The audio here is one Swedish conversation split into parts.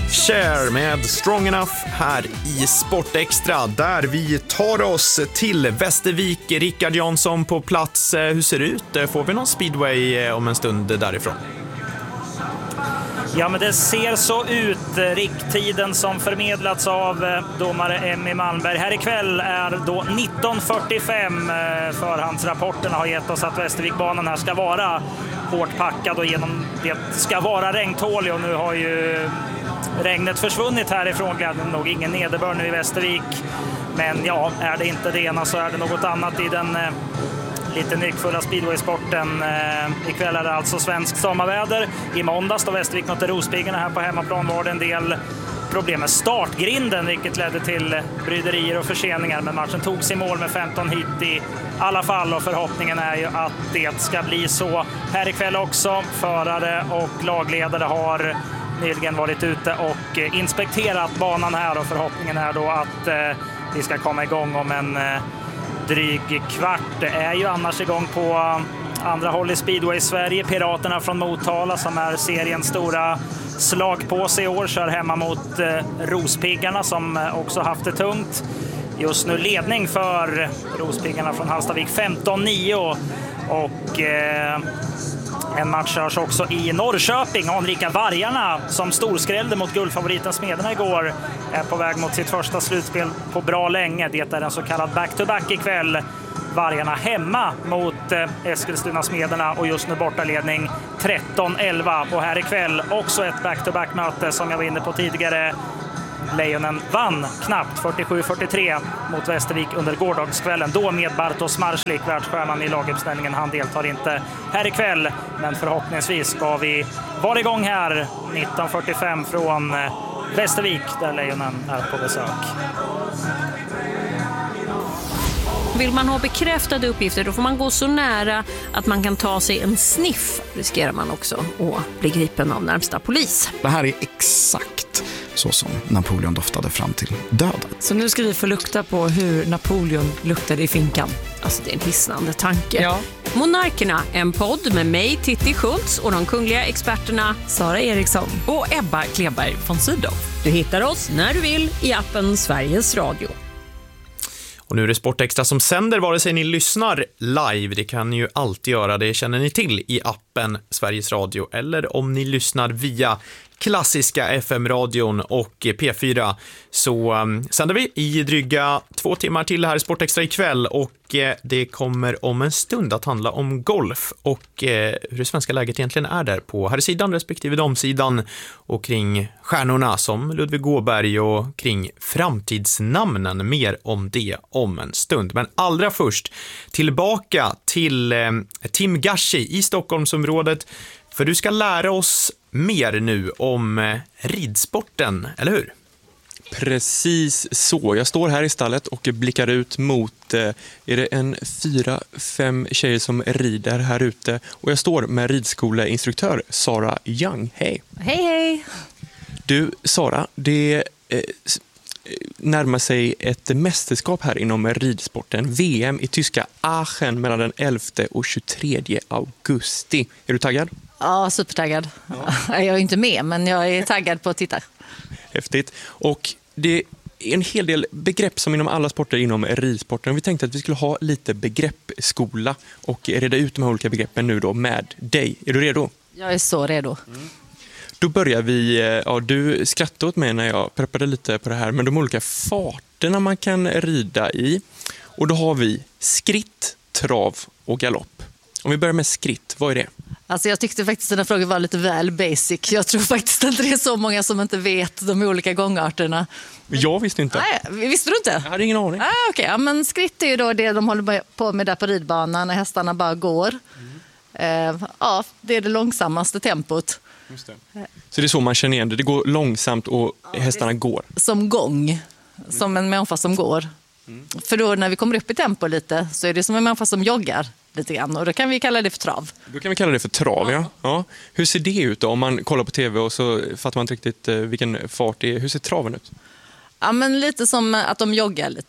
Cher med Strong Enough här i Sportextra, där vi tar oss till Västervik. Rickard Jansson på plats. Hur ser det ut? Får vi någon speedway om en stund därifrån? Ja, men det ser så ut. Rikttiden som förmedlats av domare Emmy Malmberg här ikväll är då 19:45. Förhandsrapporterna har gett oss att Västervikbanan här ska vara hårt packad och genom det ska vara regntålig, och nu har ju regnet försvunnit härifrån. Glädjande nog ingen nederbörd nu i Västervik. Men ja, är det inte det ena så är det något annat i den lite nyckfulla speedwaysporten. Ikväll är det alltså svensk sommarväder. I måndags då Västervik mötte Rospiggarna här på hemmaplan var det en del problem med startgrinden, vilket ledde till bryderier och förseningar. Men matchen togs i mål med 15 hit i alla fall, och förhoppningen är ju att det ska bli så här ikväll också. Förare och lagledare har nyligen varit ute och inspekterat banan här, och förhoppningen är då att vi ska komma igång om en dryg kvart. Det är ju annars igång på andra håll i speedway i Sverige. Piraterna från Motala, som är seriens stora slagpåse i år, kör hemma mot Rospiggarna som också haft det tungt. Just nu ledning för Rospiggarna från Hallstavik 15-9, och en match körs också i Norrköping. Anrika Vargarna, som storskrällde mot guldfavoriten Smederna igår, är på väg mot sitt första slutspel på bra länge. Det är en så kallad back-to-back ikväll. Vargarna hemma mot Eskilstuna Smederna, och just nu bortaledning 13-11. Och här ikväll också ett back-to-back-möte som jag var inne på tidigare. Lejonen vann knappt 47-43 mot Västervik under gårdagskvällen, då med Bartosz Marslik, världsstjärnan i laguppställningen. Han deltar inte här ikväll, men förhoppningsvis ska vi vara igång här 19:45 från Västervik, där Lejonen är på besök. Vill man ha bekräftade uppgifter, då får man gå så nära att man kan ta sig en sniff. Riskerar man också att bli gripen av närmsta polis. Det här är exakt så som Napoleon doftade fram till döden. Så nu ska vi få lukta på hur Napoleon luktade i finkan. Alltså, det är en hisnande tanke. Ja. Monarkerna, en podd med mig, Titti Schultz, och de kungliga experterna Sara Eriksson och Ebba Kleberg von Sydow. Du hittar oss när du vill i appen Sveriges Radio. Och nu är det Sportextra som sänder vare sig ni lyssnar live. Det kan ni ju alltid göra, det känner ni till i appen Sveriges Radio. Eller om ni lyssnar via klassiska FM-radion och P4, så sänder vi i dryga 2 timmar till här i Sportextra ikväll. Och det kommer om en stund att handla om golf och hur det svenska läget egentligen är där på här sidan respektive damsidan, och kring stjärnorna som Ludvig Åberg och kring framtidsnamnen. Mer om det om en stund. Men allra först tillbaka till Tim Gashi i Stockholmsområdet, för du ska lära oss mer nu om ridsporten, eller hur? Precis så. Jag står här i stallet och blickar ut mot, är det en 4-5 tjejer som rider här ute. Och jag står med ridskoleinstruktör Sara Young. Hej! Hej, hej! Du, Sara, det närmar sig ett mästerskap här inom ridsporten. VM i tyska Aachen mellan den 11 och 23 augusti. Är du taggad? Ja, supertaggad. Ja. Jag är inte med, men jag är taggad på att titta. Häftigt. Och det är en hel del begrepp som inom alla sporter inom ridsporten. Vi tänkte att vi skulle ha lite begreppsskola och reda ut de här olika begreppen nu då med dig. Är du redo? Jag är så redo. Då börjar vi, du skrattade åt mig när jag preppade lite på det här, men de olika farterna man kan rida i. Och då har vi skritt, trav och galopp. Om vi börjar med skritt, vad är det? Alltså jag tyckte faktiskt att den här frågan var lite väl basic. Jag tror faktiskt inte det är så många som inte vet de olika gångarterna. Jag visste inte. Nej, visste du inte? Jag hade ingen aning. Okej. Ja, men skritt är ju då det de håller på med där på ridbanan när hästarna bara går. Ja, det är det långsammaste tempot. Just det. Så det är så man känner igen det. Det går långsamt och hästarna går. Som gång. Som en människa som går. För då när vi kommer upp i tempo lite så är det som en människa som joggar lite grann. Och då kan vi kalla det för trav. Då kan vi kalla det för trav, ja. Hur ser det ut då? Om man kollar på tv och så fattar man inte riktigt vilken fart det är. Hur ser traven ut? Ja, men lite som att de joggar lite.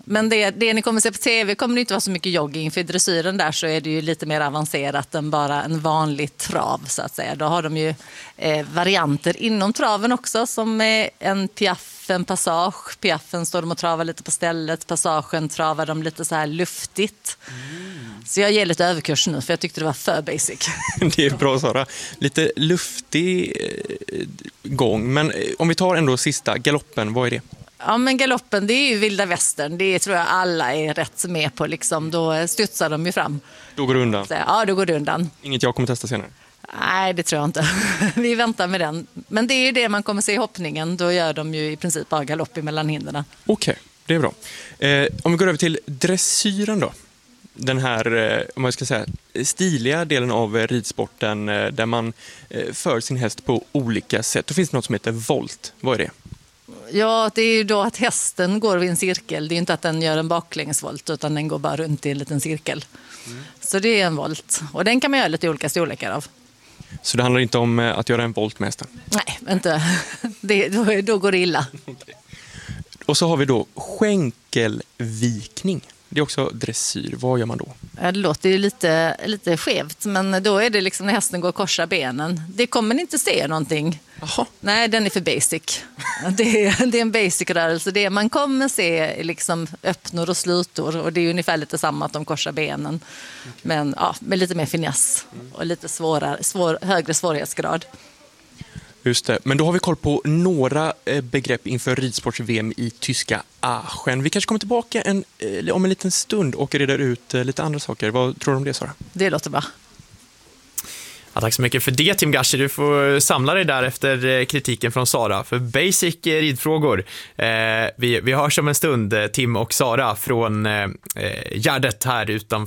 Men det ni kommer se på tv kommer det inte vara så mycket jogging. För i dressyren där så är det ju lite mer avancerat än bara en vanlig trav så att säga. Då har de ju varianter inom traven också som är en piaff, en passage. Piaffen står de och travar lite på stället. Passagen travar de lite så här luftigt. Så jag ger lite överkurs nu för jag tyckte det var för basic. Det är bra, Sara. Lite luftig gång. Men om vi tar ändå sista, galoppen, vad är det? Ja, men galoppen, det är ju vilda västern. Det tror jag alla är rätt med på. Liksom. Då studsar de ju fram. Då går det undan. Ja, då går det undan. Inget jag kommer testa senare. Nej, det tror jag inte. Vi väntar med den. Men det är ju det man kommer se i hoppningen. Då gör de ju i princip bara galopp mellan hindren. Okej, det är bra. Om vi går över till dressyren då. Den här, om man ska säga, stiliga delen av ridsporten där man för sin häst på olika sätt. Då finns det något som heter volt. Vad är det? Ja, det är ju då att hästen går vid en cirkel. Det är inte att den gör en baklängesvolt utan den går bara runt i en liten cirkel. Så det är en volt. Och den kan man göra lite olika storlekar av. Så det handlar inte om att göra en volt med hästen? Nej, inte. Då går det illa. Och så har vi då skänkelvikning. Det är också dressyr. Vad gör man då? Ja, det låter ju lite skevt, men då är det liksom när hästen går och korsar benen. Det kommer ni inte se någonting. Aha. Nej, den är för basic. Det är en basic-rörelse. Det man kommer se är liksom öppnor och slutor och det är ungefär lite samma att de korsar benen. Men ja, med lite mer finess och lite högre svårighetsgrad. Just det. Men då har vi koll på några begrepp inför ridsports-VM i tyska Aachen. Vi kanske kommer tillbaka om en liten stund och reder ut lite andra saker. Vad tror du om det, Sara? Det låter bra. Ja, tack så mycket för det, Tim Gashi. Du får samla dig där efter kritiken från Sara för basic ridfrågor. Vi hörs om en stund, Tim och Sara, från Gärdet här utanför